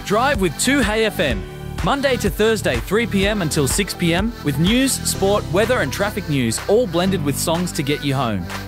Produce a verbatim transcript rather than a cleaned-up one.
Drive with two Hey F M. Monday to Thursday, three p m until six p m, with news, sport, weather and traffic news, all blended with songs to get you home.